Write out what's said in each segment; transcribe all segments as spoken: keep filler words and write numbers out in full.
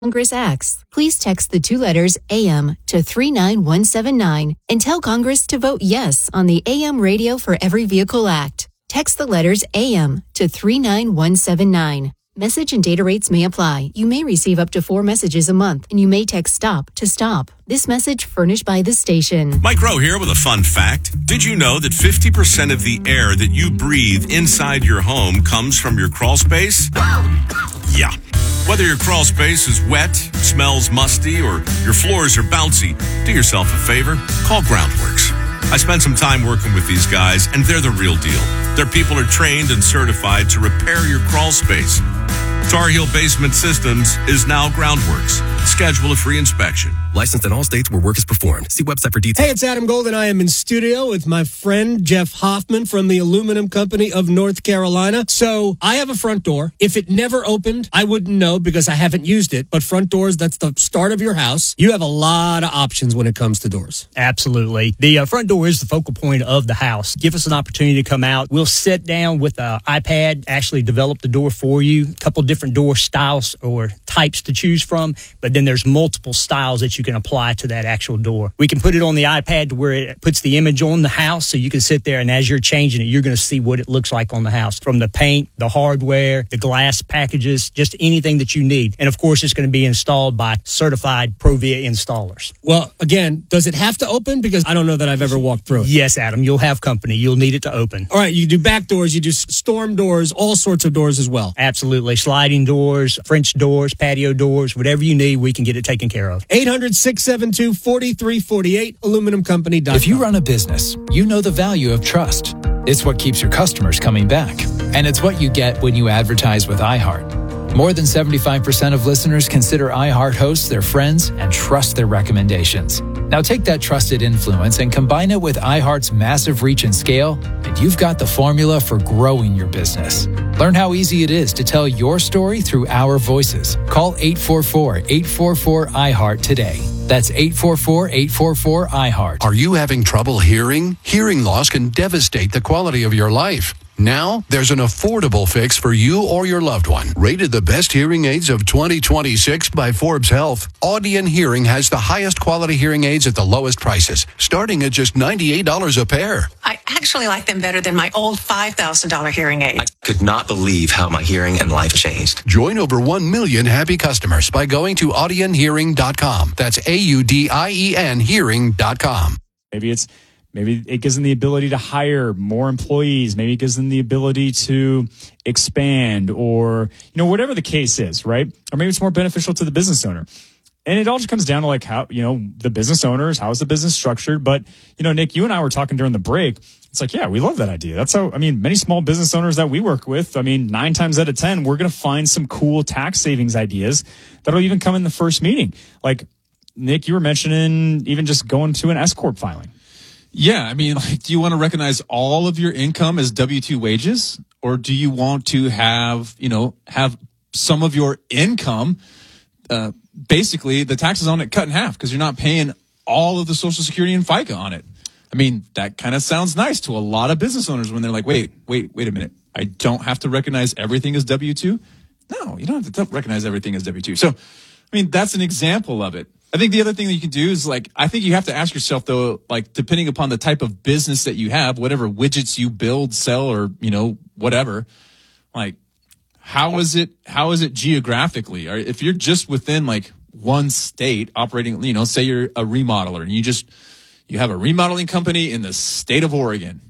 Congress acts. Please text the two letters A M to three nine one seven nine and tell Congress to vote yes on the A M Radio for Every Vehicle Act. Text the letters A M to three nine one seven nine. Message and data rates may apply. You may receive up to four messages a month, and you may text STOP to stop. This message furnished by the station. Mike Rowe here with a fun fact. Did you know that fifty percent of the air that you breathe inside your home comes from your crawl space? Yeah. Whether your crawl space is wet, smells musty, or your floors are bouncy, do yourself a favor. Call Groundworks. I spent some time working with these guys, and they're the real deal. Their people are trained and certified to repair your crawl space. Tar Heel Basement Systems is now Groundworks. Schedule a free inspection. Licensed in all states where work is performed. See website for details. Hey, it's Adam Golden. I am in studio with my friend Jeff Hoffman from the Aluminum Company of North Carolina. So I have a front door. If it never opened, I wouldn't know because I haven't used it. But front doors, that's the start of your house. You have a lot of options when it comes to doors. Absolutely. The uh, front door is the focal point of the house. Give us an opportunity to come out. We'll sit down with an iPad, actually develop the door for you. A couple different door styles or types to choose from. But then there's multiple styles that you can apply to that actual door. We can put it on the iPad to where it puts the image on the house so you can sit there and as you're changing it, you're going to see what it looks like on the house. From the paint, the hardware, the glass packages, just anything that you need. And of course, it's going to be installed by certified Provia installers. Well, again, does it have to open? Because I don't know that I've ever walked through it. Yes, Adam, you'll have company. You'll need it to open. All right, you do back doors, you do storm doors, all sorts of doors as well. Absolutely. Sliding doors, French doors, patio doors, whatever you need, we can get it taken care of. eight hundred, six seven two, four three four eight, aluminum company dot com. If you run a business, you know the value of trust. It's what keeps your customers coming back. And it's what you get when you advertise with iHeart. More than seventy-five percent of listeners consider iHeart hosts their friends and trust their recommendations. Now take that trusted influence and combine it with iHeart's massive reach and scale, and you've got the formula for growing your business. Learn how easy it is to tell your story through our voices. Call eight four four, eight four four, iHeart today. That's eight four four, eight four four, iHeart. Are you having trouble hearing? Hearing loss can devastate the quality of your life. Now, there's an affordable fix for you or your loved one. Rated the best hearing aids of twenty twenty-six by Forbes Health, Audion Hearing has the highest quality hearing aids at the lowest prices, starting at just ninety-eight dollars a pair. I actually like them better than my old five thousand dollars hearing aid. I could not believe how my hearing and life changed. Join over one million happy customers by going to audion hearing dot com. That's A U D I E N hearing dot com. Maybe it's Maybe it gives them the ability to hire more employees. Maybe it gives them the ability to expand or, you know, whatever the case is, right? Or maybe it's more beneficial to the business owner. And it all just comes down to like how, you know, the business owners, how is the business structured? But, you know, Nick, you and I were talking during the break. It's like, yeah, we love that idea. That's how, I mean, many small business owners that we work with, I mean, nine times out of ten, we're going to find some cool tax savings ideas that'll even come in the first meeting. Like, Nick, you were mentioning even just going to an S-Corp filing. Yeah, I mean, like, do you want to recognize all of your income as W two wages, or do you want to have, you know, have some of your income, uh, basically the taxes on it cut in half because you're not paying all of the Social Security and FICA on it? I mean, that kind of sounds nice to a lot of business owners when they're like, wait, wait, wait a minute. I don't have to recognize everything as W two? No, you don't have to recognize everything as W two. So, I mean, that's an example of it. I think the other thing that you can do is, like, I think you have to ask yourself, though, like, depending upon the type of business that you have, whatever widgets you build, sell, or, you know, whatever, like, how is it, how is it geographically? Or if you're just within, like, one state operating, you know, say you're a remodeler and you just, you have a remodeling company in the state of Oregon,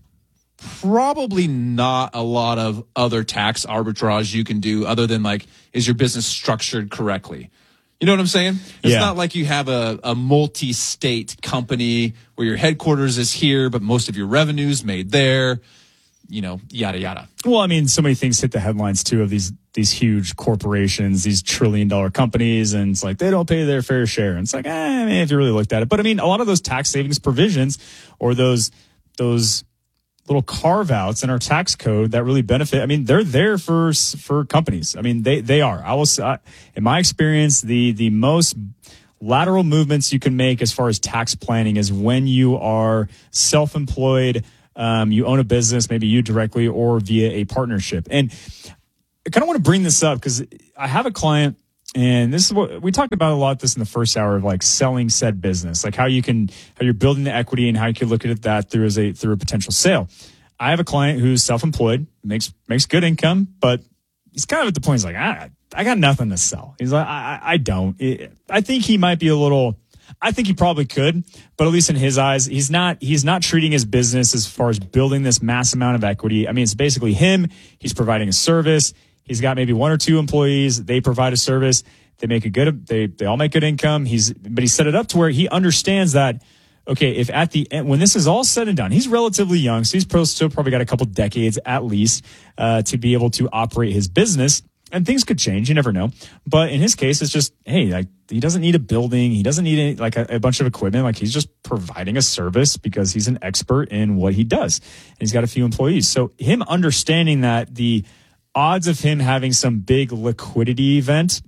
probably not a lot of other tax arbitrage you can do other than, like, is your business structured correctly? You know what I'm saying? It's yeah. not like you have a, a multi-state company where your headquarters is here, but most of your revenue's made there, you know, yada, yada. Well, I mean, so many things hit the headlines, too, of these these huge corporations, these trillion-dollar companies, and it's like they don't pay their fair share. And it's like, eh, I mean, if you really looked at it. But, I mean, a lot of those tax savings provisions or those those little carve-outs in our tax code that really benefit. I mean, they're there for for companies. I mean, they they are. I will say, in my experience, the the most lateral movements you can make as far as tax planning is when you are self-employed, um, you own a business, maybe you directly or via a partnership. And I kind of want to bring this up because I have a client And this is what we talked about a lot this in the first hour of like selling said business, like how you can, how you're building the equity and how you can look at that through as a, through a potential sale. I have a client who's self-employed, makes, makes good income, but he's kind of at the point, he's like, I, I got nothing to sell. He's like, I, I don't. It, I think he might be a little, I think he probably could, but at least in his eyes, he's not, he's not treating his business as far as building this mass amount of equity. I mean, it's basically him. He's providing a service. He's got maybe one or two employees. They provide a service. They make a good, they, they all make good income. He's, but he set it up to where he understands that, okay, if at the end, when this is all said and done, he's relatively young, so he's pro- still probably got a couple decades at least, uh, to be able to operate his business. And things could change. You never know. But in his case, it's just, hey, like, he doesn't need a building. He doesn't need any, like a, a bunch of equipment. Like, he's just providing a service because he's an expert in what he does. And he's got a few employees. So him understanding that the odds of him having some big liquidity event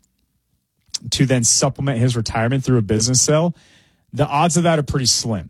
to then supplement his retirement through a business sale, the odds of that are pretty slim.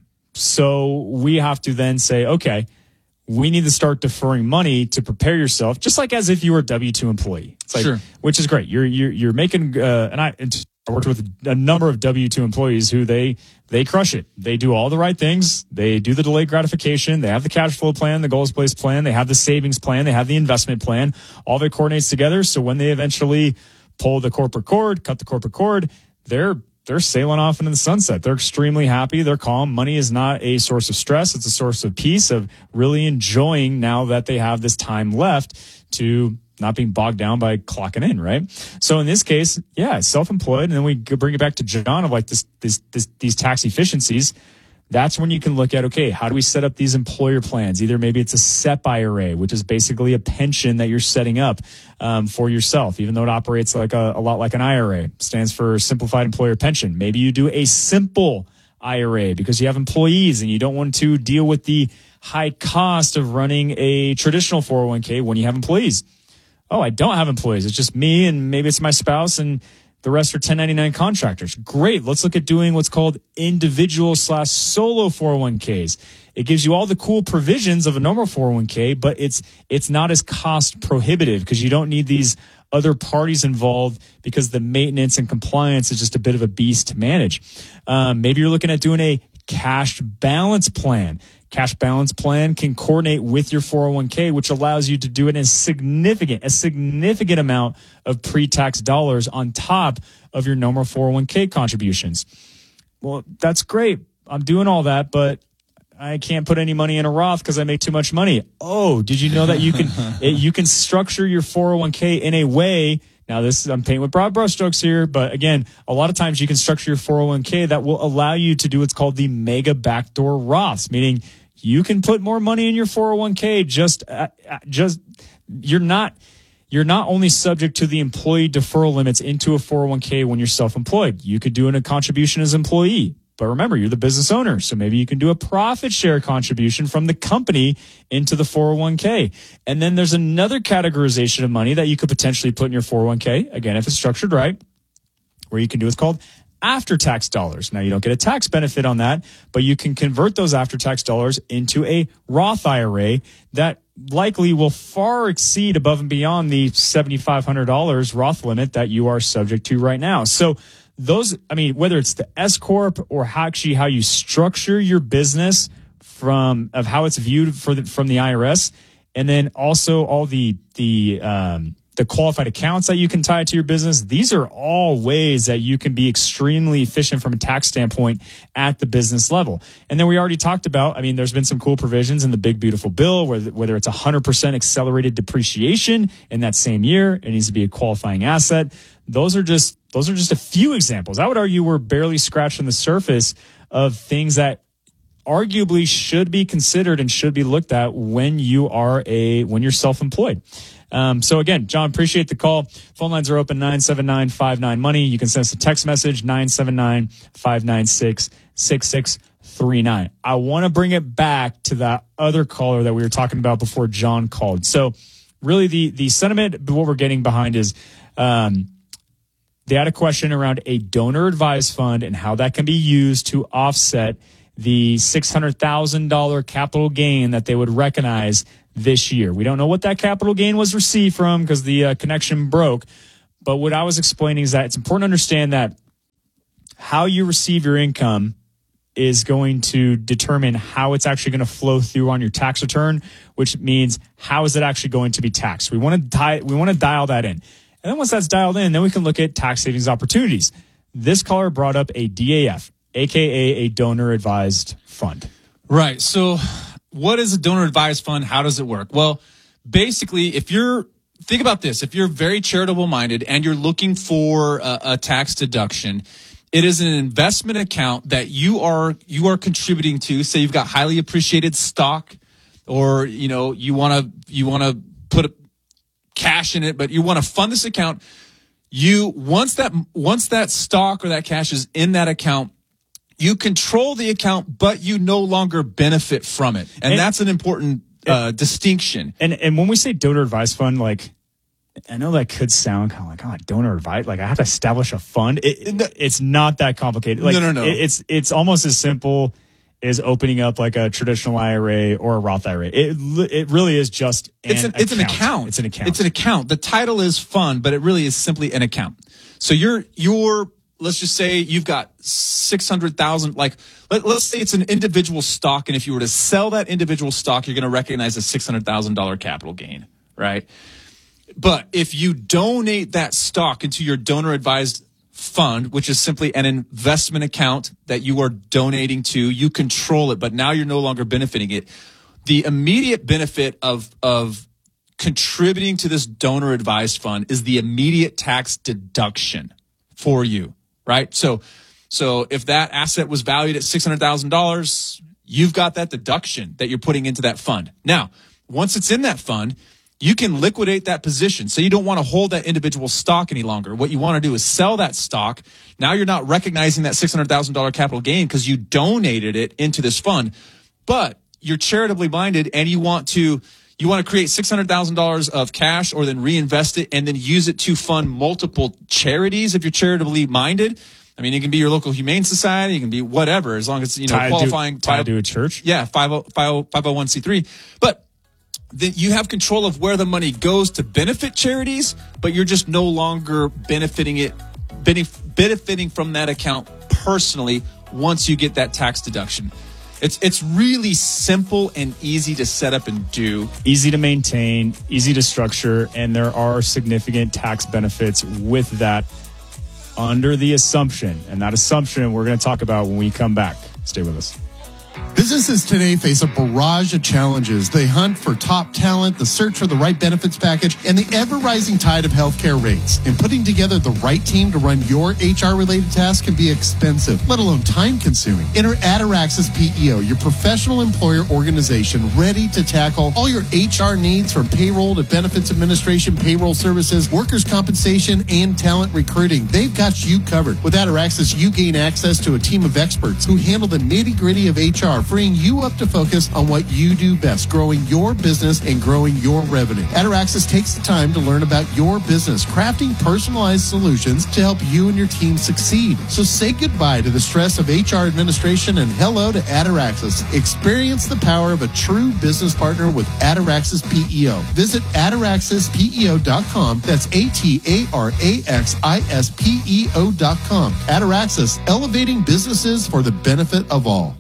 So we have to then say, okay, we need to start deferring money to prepare yourself, just like as if you were a W two employee. It's like, sure. Which is great. You're you're you're making, uh, and I, and I worked with a number of W two employees who they they crush it. They do all the right things. They do the delayed gratification. They have the cash flow plan, the goals based plan. They have the savings plan. They have the investment plan. All of it coordinates together. So when they eventually pull the corporate cord, cut the corporate cord, they're they're sailing off into the sunset. They're extremely happy. They're calm. Money is not a source of stress. It's a source of peace, of really enjoying now that they have this time left to not being bogged down by clocking in, right? So in this case, yeah, self-employed. And then we bring it back to John of like this, this, this, these tax efficiencies. That's when you can look at, okay, how do we set up these employer plans? Either maybe it's a S E P I R A, which is basically a pension that you're setting up um, for yourself, even though it operates like a, a lot like an I R A. It stands for Simplified Employer Pension. Maybe you do a simple I R A because you have employees and you don't want to deal with the high cost of running a traditional four oh one k when you have employees. Oh, I don't have employees. It's just me and maybe it's my spouse and the rest are ten ninety-nine contractors. Great. Let's look at doing what's called individual slash solo four oh one k's. It gives you all the cool provisions of a normal four oh one k, but it's it's not as cost prohibitive because you don't need these other parties involved because the maintenance and compliance is just a bit of a beast to manage. Um, maybe you're looking at doing a cash balance plan. Cash balance plan can coordinate with your four oh one k, which allows you to do it in a significant, a significant amount of pre-tax dollars on top of your normal four oh one k contributions. Well, that's great. I'm doing all that, but I can't put any money in a Roth because I make too much money. Oh, did you know that you can it, you can structure your four oh one k in a way? Now, this I'm painting with broad brushstrokes here, but again, a lot of times you can structure your four oh one k that will allow you to do what's called the mega backdoor Roths, meaning you can put more money in your four oh one k. Just, uh, just you're not you're not only subject to the employee deferral limits into a four oh one k when you're self-employed. You could do a contribution as employee. But remember, you're the business owner, so maybe you can do a profit share contribution from the company into the four oh one k. And then there's another categorization of money that you could potentially put in your four oh one k, again, if it's structured right, where you can do what's called after-tax dollars. Now, you don't get a tax benefit on that, but you can convert those after-tax dollars into a Roth I R A that likely will far exceed above and beyond the seven thousand five hundred dollars Roth limit that you are subject to right now. So those, I mean, whether it's the S corp or how actually how you structure your business from of how it's viewed for the, from the I R S, and then also all the the um, the qualified accounts that you can tie to your business. These are all ways that you can be extremely efficient from a tax standpoint at the business level. And then we already talked about, I mean, there's been some cool provisions in the Big Beautiful Bill, whether, whether it's one hundred percent accelerated depreciation in that same year, it needs to be a qualifying asset. Those are just those are just a few examples. I would argue we're barely scratching the surface of things that arguably should be considered and should be looked at when you are a when you're self-employed. Um, so again, John, appreciate the call. Phone lines are open, nine seven nine, five nine, money. You can send us a text message, nine seven nine, five nine six, six six three nine. I want to bring it back to that other caller that we were talking about before John called. So really the, the sentiment, what we're getting behind is, um, they had a question around a donor advised fund and how that can be used to offset the six hundred thousand dollars capital gain that they would recognize this year. We don't know what that capital gain was received from because the uh, connection broke, But what I was explaining is that it's important to understand that how you receive your income is going to determine how it's actually going to flow through on your tax return, which means how is it actually going to be taxed. We want to di- we want to dial that in. And then once that's dialed in, then we can look at tax savings opportunities. This caller brought up a D A F, a k a a donor advised fund. Right. So what is a donor advised fund? How does it work? Well, basically, if you're, think about this, if you're very charitable minded and you're looking for a, a tax deduction, it is an investment account that you are you are contributing to. Say you've got highly appreciated stock, or you know you want to you want to put a, cash in it, but you want to fund this account. You once that once that stock or that cash is in that account, you control the account, but you no longer benefit from it, and, and that's an important uh, and, distinction. And and when we say donor advised fund, like, I know that could sound kind of like, oh, donor advice. Like I have to establish a fund. It, it, it's not that complicated. Like, no, no, no. It, it's it's almost as simple as opening up like a traditional I R A or a Roth I R A. It it really is just an it's an account. it's an account. It's an account. It's an account. The title is fund, but it really is simply an account. So you're you're let's just say you've got six hundred thousand. Like let, let's say it's an individual stock, and if you were to sell that individual stock, you're going to recognize a six hundred thousand dollar capital gain, right? But if you donate that stock into your donor advised fund, which is simply an investment account that you are donating to, you control it, but now you're no longer benefiting it. The immediate benefit of, of contributing to this donor advised fund is the immediate tax deduction for you, right? So, so if that asset was valued at six hundred thousand dollars, you've got that deduction that you're putting into that fund. Now, once it's in that fund, you can liquidate that position. So you don't want to hold that individual stock any longer. What you want to do is sell that stock. Now you're not recognizing that six hundred thousand dollars capital gain because you donated it into this fund, but you're charitably minded and you want to, you want to create six hundred thousand dollars of cash or then reinvest it and then use it to fund multiple charities if you're charitably minded. I mean, it can be your local humane society, it can be whatever, as long as, you know, tied qualifying. To, tied to a church? Yeah, five oh one c three. But that you have control of where the money goes to benefit charities, but you're just no longer benefiting it, benefiting from that account personally once you get that tax deduction. It's it's really simple and easy to set up and do. Easy to maintain, easy to structure, and there are significant tax benefits with that under the assumption, and that assumption we're going to talk about when we come back. Stay with us. Businesses today face a barrage of challenges. They hunt for top talent, the search for the right benefits package, and the ever-rising tide of healthcare rates. And putting together the right team to run your H R-related tasks can be expensive, let alone time-consuming. Enter Ataraxis P E O, your professional employer organization ready to tackle all your H R needs from payroll to benefits administration, payroll services, workers' compensation, and talent recruiting. They've got you covered. With Ataraxis, you gain access to a team of experts who handle the nitty-gritty of H R, freeing you up to focus on what you do best, growing your business and growing your revenue. Ataraxis takes the time to learn about your business, crafting personalized solutions to help you and your team succeed. So say goodbye to the stress of H R administration and hello to Ataraxis. Experience the power of a true business partner with Ataraxis P E O. Visit ataraxis P E O dot com. That's A T A R A X I S P E O dot com. Ataraxis, elevating businesses for the benefit of all.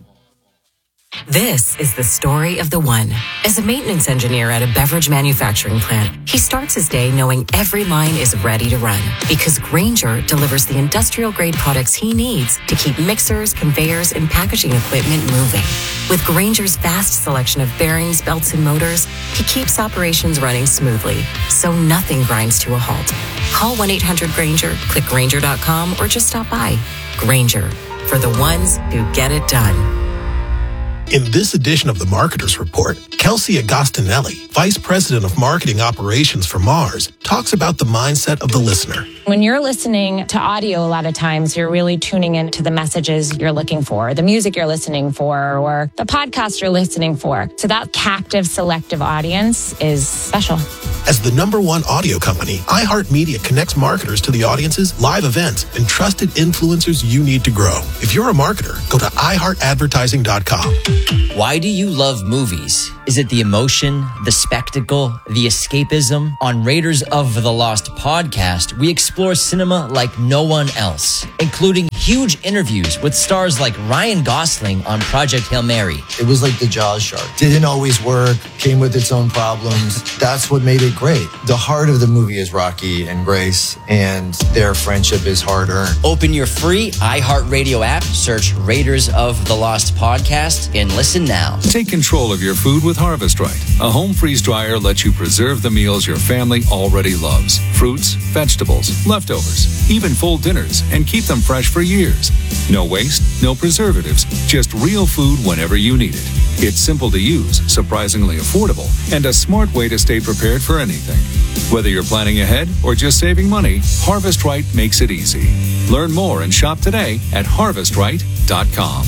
This is the story of the one. As a maintenance engineer at a beverage manufacturing plant, he starts his day knowing every line is ready to run because Grainger delivers the industrial-grade products he needs to keep mixers, conveyors, and packaging equipment moving. With Grainger's vast selection of bearings, belts, and motors, he keeps operations running smoothly, so nothing grinds to a halt. Call one eight hundred Grainger, click Grainger dot com, or just stop by. Grainger, for the ones who get it done. In this edition of the Marketers Report, Kelsey Agostinelli, Vice President of Marketing Operations for Mars, talks about the mindset of the listener. When you're listening to audio, a lot of times you're really tuning into the messages you're looking for, the music you're listening for, or the podcast you're listening for. So that captive, selective audience is special. As the number one audio company, iHeartMedia connects marketers to the audiences, live events, and trusted influencers you need to grow. If you're a marketer, go to i heart advertising dot com. Why do you love movies? Is it the emotion, the spectacle, the escapism? On Raiders of the Lost podcast, we explore explore cinema like no one else, including huge interviews with stars like Ryan Gosling on Project Hail Mary. It was like the Jaws shark. Didn't always work, came with its own problems. That's what made it great. The heart of the movie is Rocky and Grace, and their friendship is hard-earned. Open your free iHeartRadio app, search Raiders of the Lost Podcast, and listen now. Take control of your food with Harvest Right. A home freeze dryer lets you preserve the meals your family already loves. Fruits, vegetables, leftovers, even full dinners, and keep them fresh for years. No waste, no preservatives, just real food whenever you need it. It's simple to use, surprisingly affordable, and a smart way to stay prepared for anything. Whether you're planning ahead or just saving money, Harvest Right makes it easy. Learn more and shop today at harvest right dot com.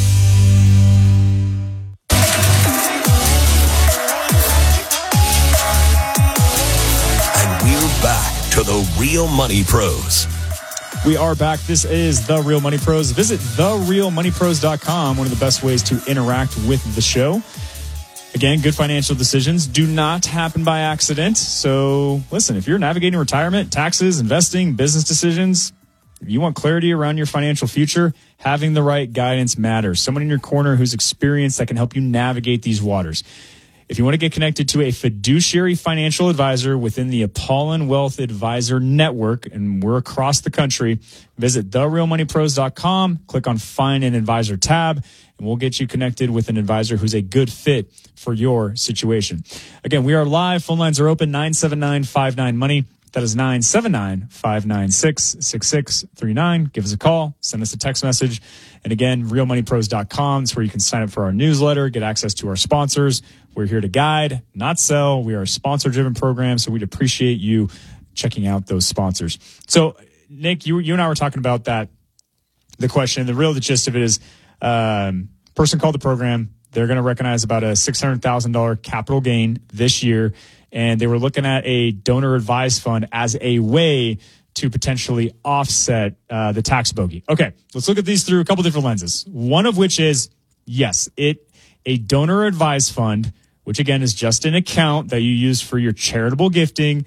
And we're back to the Real Money Pros. We are back. This is The Real Money Pros. Visit the real money pros dot com, one of the best ways to interact with the show. Again, good financial decisions do not happen by accident. So listen, if you're navigating retirement, taxes, investing, business decisions, if you want clarity around your financial future, having the right guidance matters. Someone in your corner who's experienced that can help you navigate these waters. If you want to get connected to a fiduciary financial advisor within the Apollon Wealth Advisor Network, and we're across the country, visit the real money pros dot com, click on Find an Advisor tab, and we'll get you connected with an advisor who's a good fit for your situation. Again, we are live. Phone lines are open, nine seven nine, five nine, money. That is nine seven nine, five nine six, six six three nine. Give us a call, send us a text message. And again, real money pros dot com is where you can sign up for our newsletter, get access to our sponsors. We're here to guide, not sell. We are a sponsor-driven program, so we'd appreciate you checking out those sponsors. So, Nick, you you and I were talking about that, the question. The real the gist of it is, um, person called the program. They're going to recognize about a six hundred thousand dollars capital gain this year, and they were looking at a donor advised fund as a way to potentially offset uh, the tax bogey. Okay, let's look at these through a couple different lenses. One of which is, yes, it a donor advised fund, which again is just an account that you use for your charitable gifting.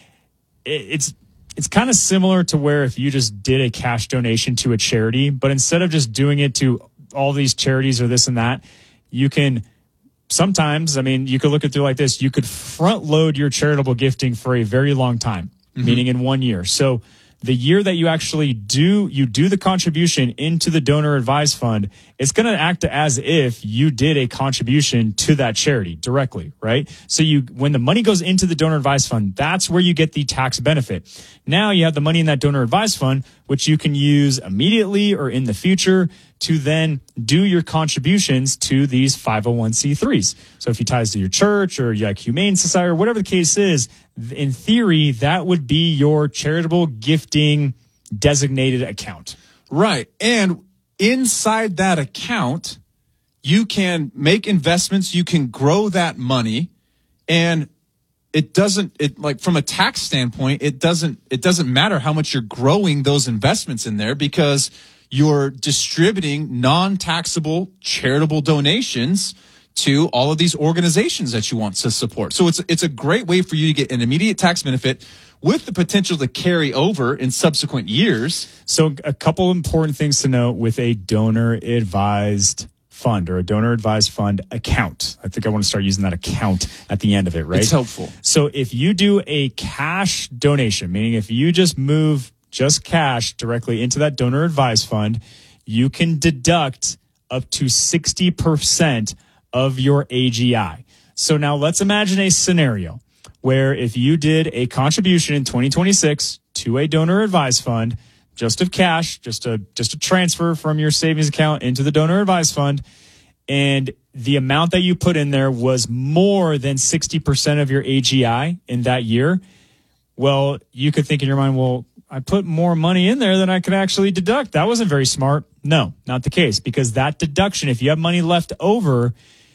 It's it's kind of similar to where if you just did a cash donation to a charity, but instead of just doing it to all these charities or this and that, you can sometimes, I mean, you could look at it like this. You could front load your charitable gifting for a very long time, mm-hmm. meaning in one year. So the year that you actually do, you do the contribution into the donor advised fund, it's going to act as if you did a contribution to that charity directly, right? So you, when the money goes into the donor advised fund, that's where you get the tax benefit. Now you have the money in that donor advised fund, which you can use immediately or in the future to then do your contributions to these five oh one c threes. So if you ties to your church or like Humane Society or whatever the case is, in theory, that would be your charitable gifting designated account. Right. And inside that account, you can make investments, you can grow that money, and it doesn't, it like from a tax standpoint, it doesn't, it doesn't matter how much you're growing those investments in there because you're distributing non-taxable charitable donations to all of these organizations that you want to support. So it's it's a great way for you to get an immediate tax benefit with the potential to carry over in subsequent years. So a couple important things to note with a donor advised fund or a donor advised fund account. I think I want to start using that account at the end of it, right? It's helpful. So if you do a cash donation, meaning if you just move just cash directly into that donor advised fund, you can deduct up to sixty percent of your A G I. So now let's imagine a scenario where if you did a contribution in twenty twenty-six to a donor advised fund, just of cash, just a just a transfer from your savings account into the donor advised fund, and the amount that you put in there was more than sixty percent of your A G I in that year, well, you could think in your mind, well, I put more money in there than I could actually deduct. That wasn't very smart. No, not the case, because that deduction, if you have money left over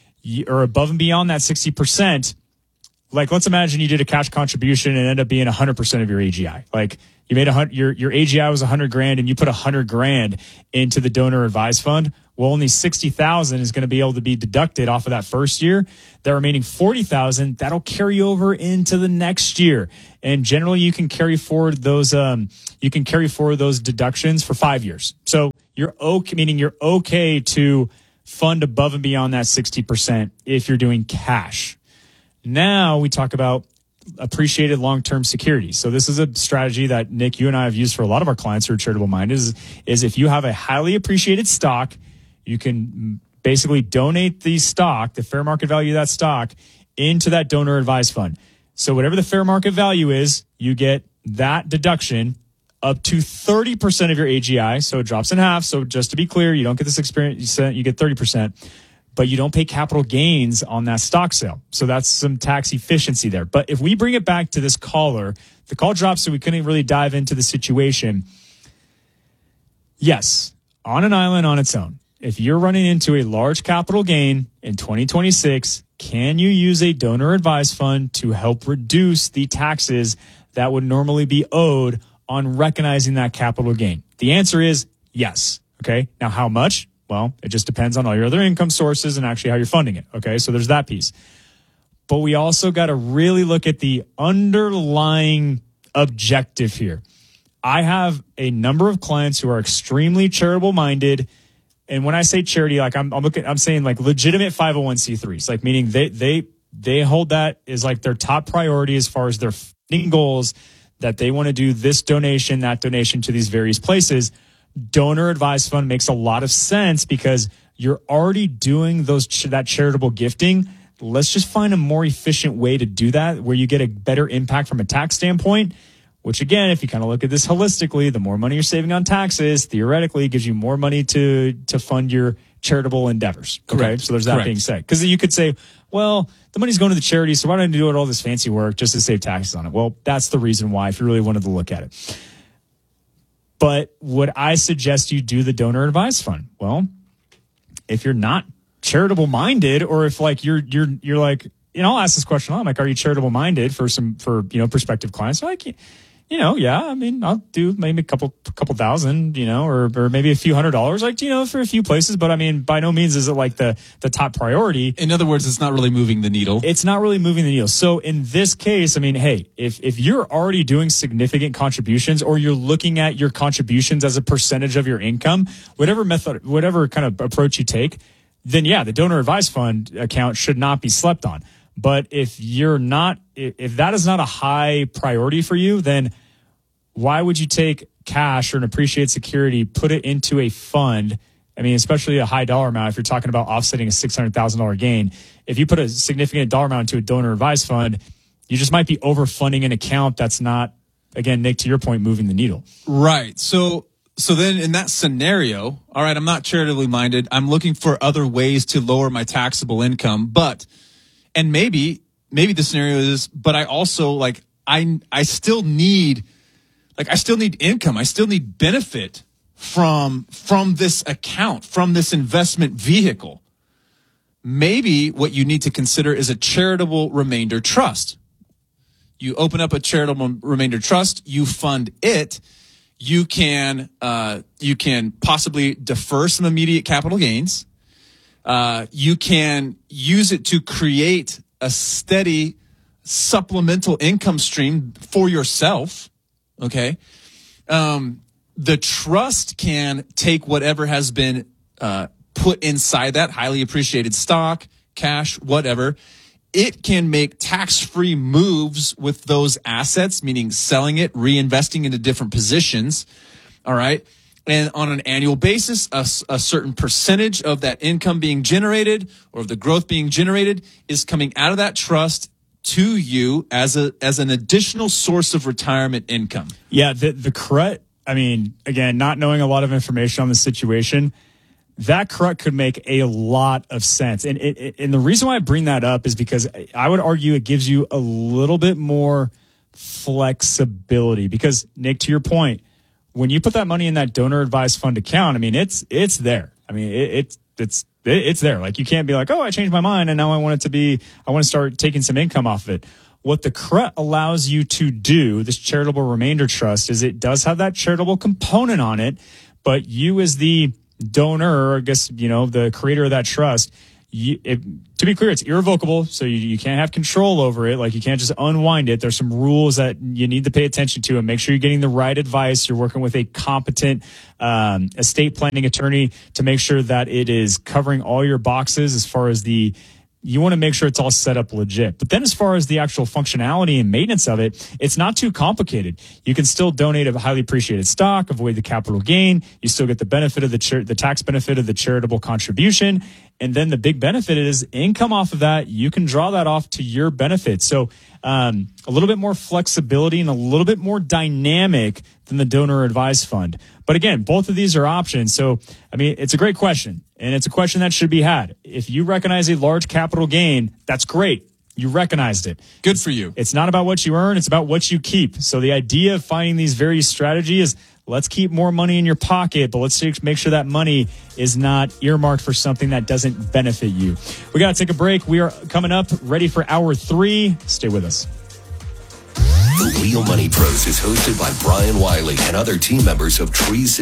or above and beyond that sixty percent, like let's imagine you did a cash contribution and ended up being one hundred percent of your A G I. Like you made a hundred, your, your A G I was one hundred grand and you put one hundred grand into the donor advised fund. Well, only sixty thousand is going to be able to be deducted off of that first year. The remaining forty thousand, that'll carry over into the next year. And generally you can carry forward those, um, you can carry forward those deductions for five years. So you're okay, meaning you're okay to fund above and beyond that sixty percent if you're doing cash. Now we talk about appreciated long-term securities. So this is a strategy that Nick, you and I have used for a lot of our clients who are charitable minded is, is if you have a highly appreciated stock, you can basically donate the stock, the fair market value of that stock, into that donor advised fund. So whatever the fair market value is, you get that deduction up to thirty percent of your A G I. So it drops in half. So just to be clear, you don't get this experience, you get thirty percent, but you don't pay capital gains on that stock sale. So that's some tax efficiency there. But if we bring it back to this caller, the call dropped so we couldn't really dive into the situation. Yes, on an island on its own, if you're running into a large capital gain in twenty twenty-six, can you use a donor advised fund to help reduce the taxes that would normally be owed on recognizing that capital gain? The answer is yes. Okay. Now, how much? Well, it just depends on all your other income sources and actually how you're funding it. Okay. So there's that piece. But we also got to really look at the underlying objective here. I have a number of clients who are extremely charitable minded. And when I say charity, like I'm, I'm looking, I'm saying like legitimate five oh one c threes, like meaning they, they, they hold that as like their top priority as far as their funding goals, that they want to do this donation, that donation to these various places. Donor advised fund makes a lot of sense because you're already doing those, that charitable gifting. Let's just find a more efficient way to do that where you get a better impact from a tax standpoint. Which again, if you kind of look at this holistically, the more money you're saving on taxes, theoretically gives you more money to, to fund your charitable endeavors. Okay. Correct. So there's that Correct. being said. Because you could say, well, the money's going to the charity, so why don't I do all this fancy work just to save taxes on it? Well, that's the reason why, if you really wanted to look at it. But would I suggest you do the donor advised fund? Well, if you're not charitable minded, or if like you're, you're, you're like, you know, I'll ask this question. I'm like, are you charitable minded for some, for, you know, prospective clients? So like, you know, yeah, I mean, I'll do maybe a couple, couple thousand, you know, or, or maybe a few hundred dollars, like, you know, for a few places. But I mean, by no means is it like the, the top priority. In other words, it's not really moving the needle. It's not really moving the needle. So in this case, I mean, hey, if, if you're already doing significant contributions, or you're looking at your contributions as a percentage of your income, whatever method, whatever kind of approach you take, then yeah, the donor advised fund account should not be slept on. But if you're not, if that is not a high priority for you, then why would you take cash or an appreciated security, put it into a fund? I mean, especially a high dollar amount, if you're talking about offsetting a six hundred thousand dollars gain, if you put a significant dollar amount into a donor advised fund, you just might be overfunding an account that's not, again, Nick, to your point, moving the needle. Right. So, so then in that scenario, all right, I'm not charitably minded. I'm looking for other ways to lower my taxable income, but, and maybe, maybe the scenario is, but I also like, I, I still need, like, I still need income. I still need benefit from, from this account, from this investment vehicle. Maybe what you need to consider is a charitable remainder trust. You open up a charitable remainder trust, you fund it. You can, uh, you can possibly defer some immediate capital gains. Uh, you can use it to create a steady supplemental income stream for yourself. Okay. Um, the trust can take whatever has been, uh, put inside that highly appreciated stock, cash, whatever. It can make tax-free moves with those assets, meaning selling it, reinvesting into different positions. All right. And on an annual basis, a, a certain percentage of that income being generated or of the growth being generated is coming out of that trust to you as a as an additional source of retirement income. Yeah, the the C R U T, I mean, again, not knowing a lot of information on the situation, that C R U T could make a lot of sense. And it, it, and the reason why I bring that up is because I would argue it gives you a little bit more flexibility. Because, Nick, to your point, when you put that money in that donor advised fund account, I mean, it's it's there. I mean, it, it's it's it's there. Like, you can't be like, oh, I changed my mind and now I want it to be, I want to start taking some income off of it. What the C R U T allows you to do, this charitable remainder trust, is it does have that charitable component on it, but you as the donor, or I guess, you know, the creator of that trust, you, it, to be clear, it's irrevocable, so you, you can't have control over it. Like, you can't just unwind it. There's some rules that you need to pay attention to, and make sure you're getting the right advice. You're working with a competent um, estate planning attorney to make sure that it is covering all your boxes as far as the you want to make sure it's all set up legit. But then as far as the actual functionality and maintenance of it, it's not too complicated. You can still donate a highly appreciated stock, avoid the capital gain. You still get the benefit of the char- the tax benefit of the charitable contribution. And then the big benefit is income off of that. You can draw that off to your benefit. So um, a little bit more flexibility and a little bit more dynamic than the donor advised fund. But again, both of these are options. So, I mean, it's a great question, and it's a question that should be had. If you recognize a large capital gain, that's great. You recognized it. Good for you. It's not about what you earn. It's about what you keep. So the idea of finding these various strategies is, let's keep more money in your pocket, but let's make sure that money is not earmarked for something that doesn't benefit you. We got to take a break. We are coming up, ready for hour three. Stay with us. The Real Money Pros is hosted by Brian Wiley and other team members of Tree